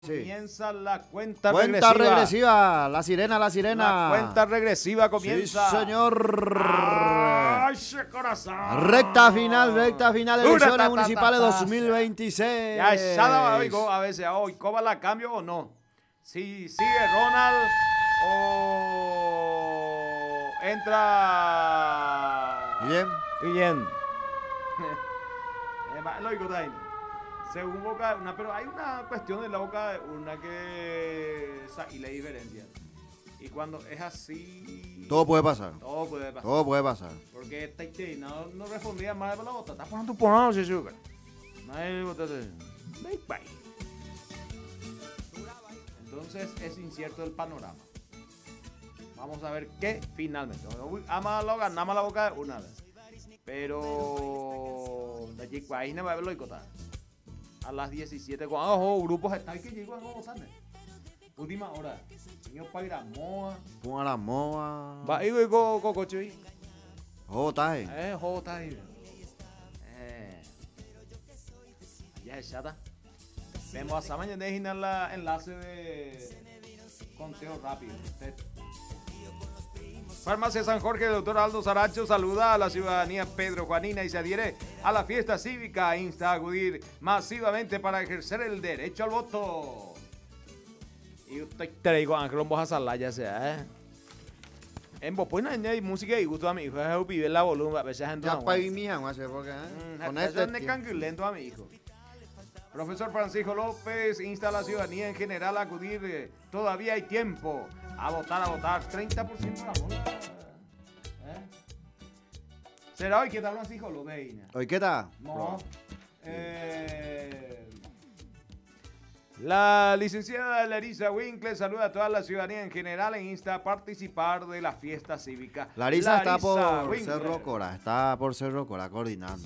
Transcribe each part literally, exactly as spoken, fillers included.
Sí. Comienza la cuenta, Cuenta regresiva. regresiva. La sirena, la sirena. La cuenta regresiva comienza. Sí, señor. ¡Ay, ese corazón! Recta final, recta final. Una Elecciones ta, ta, municipales ta, ta. dos mil veintiséis. Ya esa oigo a veces, hoy, ¿cómo la cambio o no? Si sigue Ronald o entra Bien. Bien. Lo oigo también. Según boca de una, pero hay una cuestión de la boca de una que y la diferencia. Y cuando es así, Todo puede pasar. todo puede pasar. Todo puede pasar. Porque este no, no respondía más de la bota. Está poniendo tu ponado, si sugar. No hay bota de. Entonces es incierto el panorama. Vamos a ver qué finalmente. Ama la ganamos la boca de una vez. Pero de allí ahí no va a verlo y cotar. A las diecisiete, cuando grupos están que llegan a votar. Última hora. Señor Pairamoa. Ponga la moa. Va, y go go coche. Oh, taje. Eh, jota ahí. Eh. Ya es chata. Vemos a Sama Yandez en el enlace de conteo rápido. Farmacia San Jorge, el doctor Aldo Saracho saluda a la ciudadanía Pedro Juanina y se adhiere a la fiesta cívica. Insta a acudir masivamente para ejercer el derecho al voto. Y usted te digo, Ángel, vos a Salaya sea, ¿eh? En vos pueden añadir música y gusto a mi hijo, es vive la volumen, a veces gente Ya no pagué mi agua, porque con este es canguilento a mi hijo. Profesor Francisco López insta a la ciudadanía en general a acudir, eh, todavía hay tiempo, a votar, a votar, treinta por ciento de la voz. ¿Eh? ¿Será hoy que te hablan Francisco López? ¿Hoy qué tal? No. Eh, la licenciada Larisa Winkler saluda a toda la ciudadanía en general e insta a participar de la fiesta cívica. Larisa, está por Winkler. Cerro Cora, está por Cerro Cora coordinando.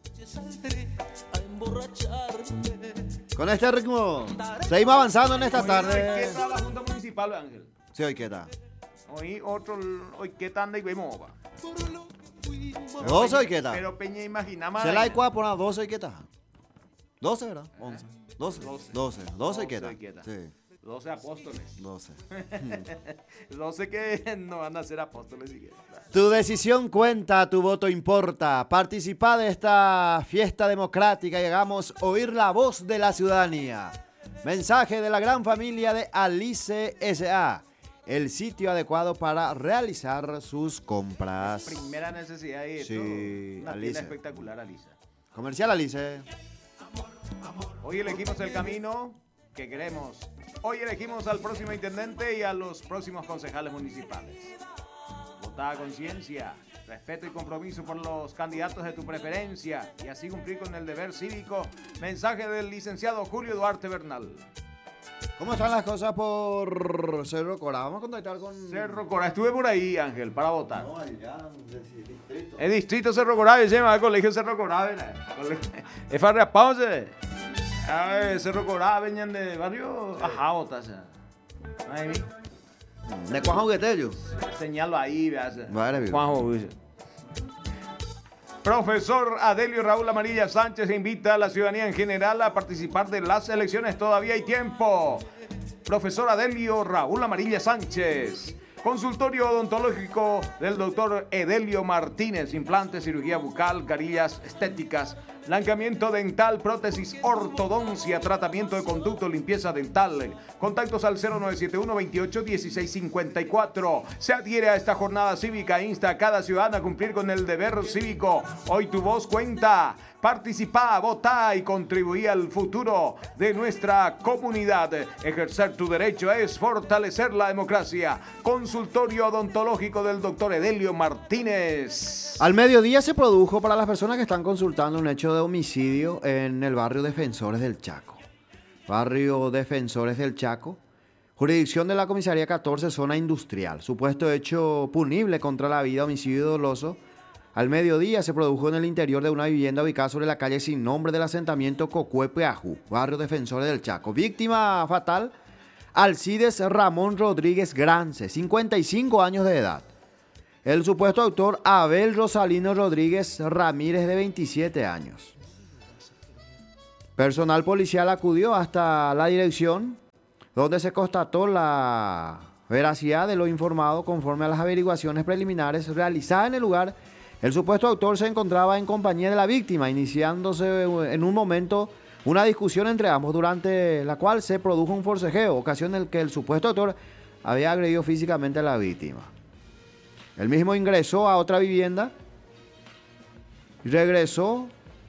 Con este ritmo, seguimos avanzando en esta Hoy, tarde. ¿qué tal la Junta Municipal, Ángel? Sí, hoy qué tal. Hoy otro, hoy qué tal y vemos. Va. doce hoy qué tal. Pero Peña imagina más. Se la hay cuatro por doce hoy qué tal. doce, ¿verdad? once. doce. doce. doce. doce qué tal. qué tal. Sí. doce apóstoles. doce. doce que no van a ser apóstoles. Tu decisión cuenta, tu voto importa. Participa de esta fiesta democrática y hagamos oír la voz de la ciudadanía. Mensaje de la gran familia de Alice S A, el sitio adecuado para realizar sus compras. Primera necesidad y esto. Sí, Una Alice. tienda espectacular, Alice. Comercial Alice. Hoy elegimos el camino que queremos. Hoy elegimos al próximo intendente y a los próximos concejales municipales. Vota a conciencia, respeto y compromiso por los candidatos de tu preferencia y así cumplir con el deber cívico. Mensaje del licenciado Julio Duarte Bernal. ¿Cómo están las cosas por Cerro Cora? Vamos a contactar con... Cerro Cora, estuve por ahí, Ángel, para votar. No, allá, del distrito. El distrito Cerro Corá, se llama el colegio Cerro Corá, es Farria Pause. A ver, Cerro Corá, venían de barrio Ajá, o sea. Ahí, De Juan Juguetello. señalo ahí, veas. Vale, bien. Juanjo. Profesor Adelio Raúl Amarilla Sánchez invita a la ciudadanía en general a participar de las elecciones. Todavía hay tiempo. Profesor Adelio Raúl Amarilla Sánchez. Consultorio odontológico del doctor Edelio Martínez. Implantes, cirugía bucal, carillas estéticas, blanqueamiento dental, prótesis, ortodoncia, tratamiento de conducto, limpieza dental. Contactos al cero nueve siete uno, veintiocho, dieciséis cincuenta y cuatro. Se adhiere a esta jornada cívica. Insta a cada ciudadano a cumplir con el deber cívico. Hoy tu voz cuenta. Participa, vota y contribuí al futuro de nuestra comunidad. Ejercer tu derecho es fortalecer la democracia. Consultorio odontológico del doctor Edelio Martínez. Al mediodía se produjo, para las personas que están consultando, un hecho de homicidio en el barrio Defensores del Chaco. Barrio Defensores del Chaco, jurisdicción de la comisaría catorce, zona industrial. Supuesto hecho punible contra la vida, homicidio doloso. Al mediodía se produjo en el interior de una vivienda ubicada sobre la calle sin nombre del asentamiento Cocuepeajú, barrio Defensores del Chaco. Víctima fatal, Alcides Ramón Rodríguez Grance, cincuenta y cinco años de edad. El supuesto autor, Abel Rosalino Rodríguez Ramírez, de veintisiete años. Personal policial acudió hasta la dirección donde se constató la veracidad de lo informado. Conforme a las averiguaciones preliminares realizadas en el lugar, el supuesto autor se encontraba en compañía de la víctima, iniciándose en un momento una discusión entre ambos, durante la cual se produjo un forcejeo, ocasión en la que el supuesto autor había agredido físicamente a la víctima. El mismo ingresó a otra vivienda, regresó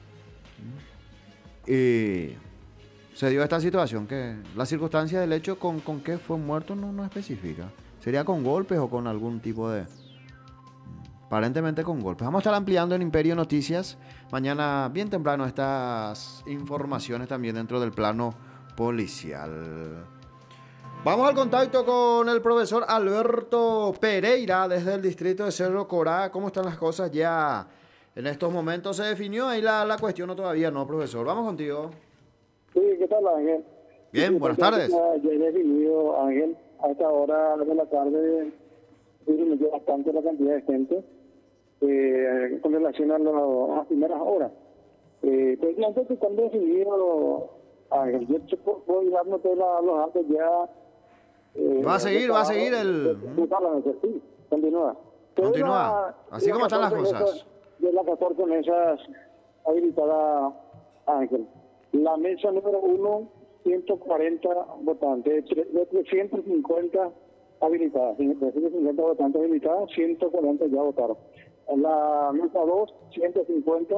y se dio esta situación, que la circunstancia del hecho con, con qué fue muerto no, no especifica. ¿Sería con golpes o con algún tipo de...? Aparentemente con golpes. Vamos a estar ampliando en Imperio Noticias mañana bien temprano estas informaciones también dentro del plano policial. Vamos al contacto con el profesor Alberto Pereira desde el distrito de Cerro Corá. ¿Cómo están las cosas ya en estos momentos? ¿Se definió ahí la, la cuestión o todavía no, profesor? Vamos contigo. Sí, ¿qué tal, Ángel? Bien, Sí, buenas tardes. Ya, ya he definido, Ángel, a esta hora de la tarde disminuyó bastante la cantidad de gente eh, con relación a, lo, a las primeras horas. Eh, pues antes que cuando he definido, Ángel, yo te puedo puedo llevarme todos los datos ya. Eh, Va a seguir, va a seguir el... Sí, continúa. Continúa, así como están las cosas. De las catorce mesas habilitadas, Ángel. La mesa número uno, ciento cuarenta votantes, de trescientos cincuenta habilitadas, trescientos cincuenta votantes habilitados, ciento cuarenta ya votaron. La mesa dos, ciento cincuenta,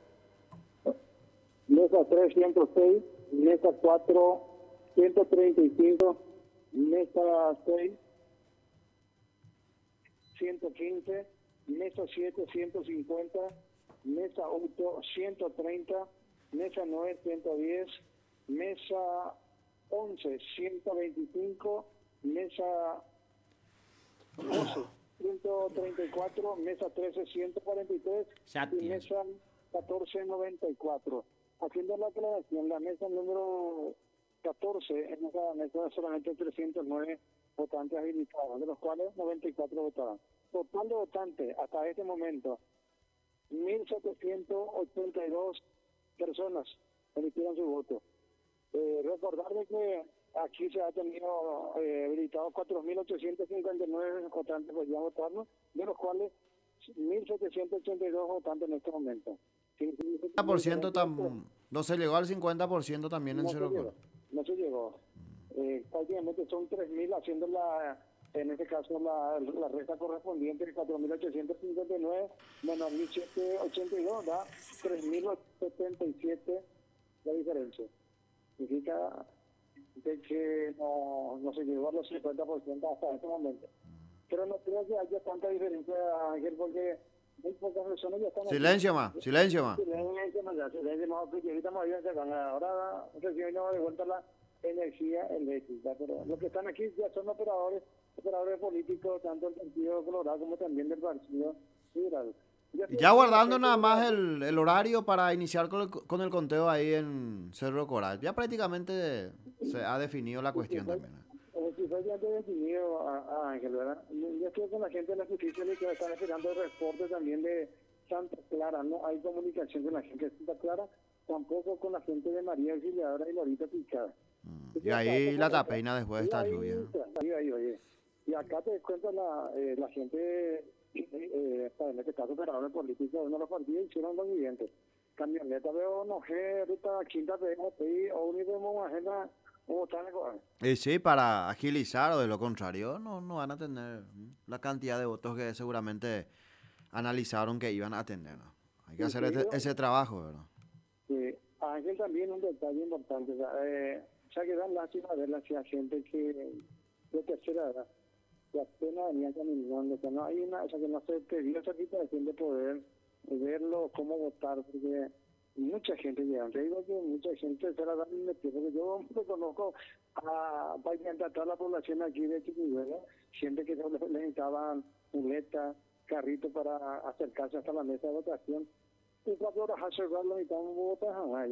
mesa tres, ciento seis, mesa cuatro, ciento treinta y cinco, mesa seis, ciento quince, mesa siete, ciento cincuenta, mesa ocho, ciento treinta, mesa nueve, ciento diez, mesa once, ciento veinticinco, mesa doce, ciento treinta y cuatro, mesa trece, ciento cuarenta y tres y mesa catorce, noventa y cuatro. Haciendo la aclaración, la mesa número catorce, en esa mesa solamente trescientos nueve votantes habilitados, de los cuales noventa y cuatro votaron. Total de votantes hasta este momento, mil setecientos ochenta y dos personas emitieron su voto. Eh, recordarles que aquí se ha tenido eh, habilitados cuatro mil ochocientos cincuenta y nueve votantes por ya votarnos, de los cuales mil setecientos ochenta y dos votantes en este momento. cincuenta por ciento tam, no se llegó al cincuenta por ciento también en no Cerro Corá. No se llegó. Eh, prácticamente son tres mil haciendo la, en este caso la, la resta correspondiente de cuatro mil ochocientos cincuenta y nueve menos mil setecientos ochenta y dos da tres mil setenta y siete la diferencia. Significa de que no, no se llegó a los cincuenta por ciento hasta este momento. Pero no creo que haya tanta diferencia, Ángel, porque muy pocas personas ya están... Silencio más, silencio más. Silencio más, ya, silencio más, porque ahorita me habían sacado. Ahora recibimos de vuelta la energía eléctrica, pero los que están aquí ya son operadores, operadores políticos, tanto del Partido Colorado como también del Partido Liberal. Ya guardando nada más el, el horario para iniciar con el, con el conteo ahí en Cerro Corá. Ya prácticamente se ha definido la cuestión también. Si fue ya definido, a, a Ángel, ¿verdad? Yo estoy con la gente de la justicia que están esperando el reporte también de Santa Clara. No hay comunicación con la gente de Santa Clara, tampoco con la gente de María Auxiliadora y Lorita Picada. Mm. Y ahí la tapeina después de esta lluvia. Ahí, ahí, oye. Y acá te cuento la, eh, la gente, eh, en este caso, operadores políticos, uno de los partidos hicieron lo siguiente. Camioneta veo, no sé, ahorita quinta vez, o único agenda. Y sí, para agilizar o de lo contrario, no, no van a tener la cantidad de votos que seguramente analizaron que iban a tener, ¿no? Hay que hacer ese, ese trabajo, ¿verdad? Sí, Ángel, también un detalle importante, o sea, eh, ya que dan lástima ver la gente que de tercera edad, que apenas venían caminando, o sea, no hay una, o sea, que no se te dio esa situación de poder verlo, cómo votar, porque mucha gente llega, te digo que mucha gente se la da en porque yo reconozco a prácticamente a toda la población aquí de Chiquihuela, gente que necesitaban muletas, carritos para acercarse hasta la mesa de votación, y cuatro horas a cerrar lo necesitamos votar jamás.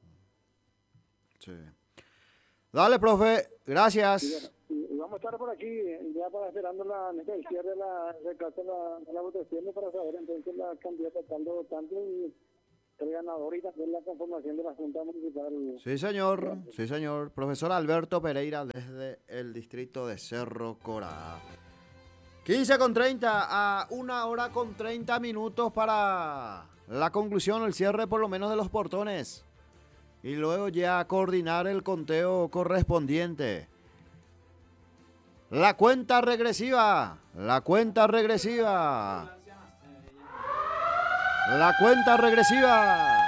Sí. Dale, profe, gracias. Y, y, y vamos a estar por aquí, ya para esperando la el cierre de la, de la, la votación para saber entonces la cantidad total de votantes y el ganador y también la conformación de la Junta Municipal. Sí, señor, sí, señor. Profesor Alberto Pereira desde el distrito de Cerro Corá. quince con treinta a una hora con treinta minutos para la conclusión, el cierre por lo menos de los portones. Y luego ya coordinar el conteo correspondiente. La cuenta regresiva, la cuenta regresiva. La cuenta regresiva.